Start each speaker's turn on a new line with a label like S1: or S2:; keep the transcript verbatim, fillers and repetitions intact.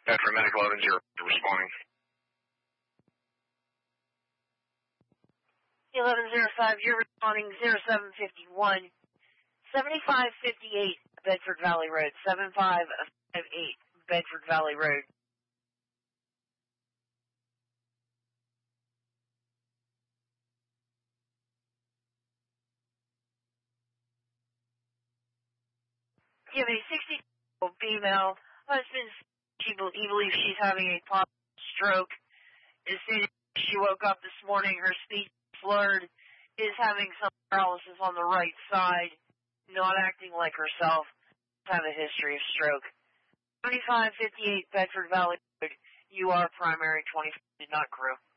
S1: After Medic eleven zero, responding.
S2: eleven zero five, you're responding zero seven fifty-one, seventy-five fifty-eight Bedford Valley Road, seven five five eight Bedford Valley Road. You have a sixty-year-old female husband. She be- he believes she's having a possible stroke. It stated she woke up this morning, her speech slurred, is having some paralysis on the right side, not acting like herself, have a history of stroke. twenty-five fifty-eight Bedford Valley Road, you are primary twenty-five, not crew.